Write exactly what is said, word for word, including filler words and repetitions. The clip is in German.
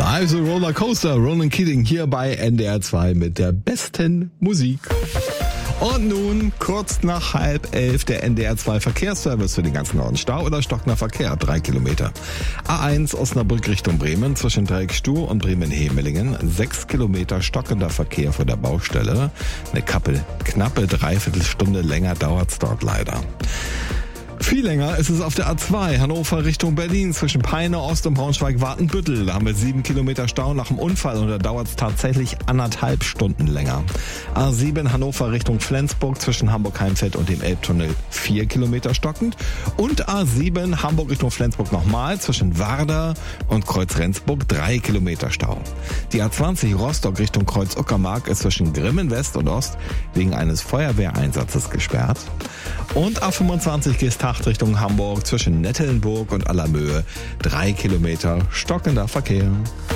Life's a Roller Coaster, Ronan Keating hier bei N D R zwei mit der besten Musik. Und nun, kurz nach halb elf, der N D R zwei Verkehrsservice für den ganzen Norden. Stau oder stockender Verkehr, drei Kilometer. A eins Osnabrück Richtung Bremen zwischen Dreieckstuhl und Bremen-Hemelingen. Sechs Kilometer stockender Verkehr vor der Baustelle. Eine Kappe, knappe Dreiviertelstunde länger dauert's dort leider. Viel länger ist es auf der A zwei, Hannover Richtung Berlin, zwischen Peine Ost und Braunschweig-Wartenbüttel. Da haben wir sieben Kilometer Stau nach dem Unfall und da dauert es tatsächlich anderthalb Stunden länger. A sieben, Hannover Richtung Flensburg, zwischen Hamburg-Heimfeld und dem Elbtunnel, vier Kilometer stockend. Und A sieben, Hamburg Richtung Flensburg nochmal, zwischen Warder und Kreuz-Rendsburg, drei Kilometer Stau. Die A zwanzig, Rostock Richtung Kreuz-Uckermark, ist zwischen Grimmen West und Ost wegen eines Feuerwehreinsatzes gesperrt. Und A fünfundzwanzig, Geesthacht Richtung Hamburg zwischen Nettelnburg und Allermöhe. Drei Kilometer stockender Verkehr.